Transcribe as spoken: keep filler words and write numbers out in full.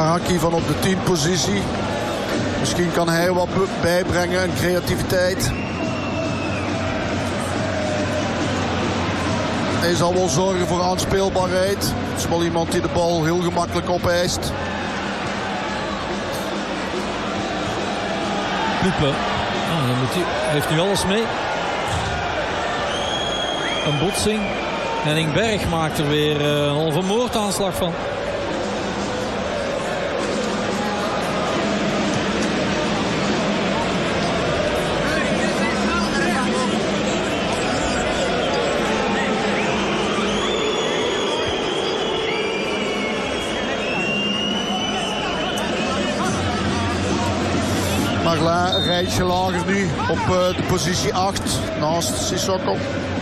Araki van op de tien positie. Misschien kan hij wat bijbrengen in creativiteit. Hij zal wel zorgen voor aanspeelbaarheid. Het is wel iemand die de bal heel gemakkelijk opeist. Plupe. Ah, dan moet hij, heeft nu alles mee. Een botsing. Henning Berg maakt er weer uh, een halve moordaanslag van. Marlin, een rijtje lager nu op uh, de positie acht naast Sissoko.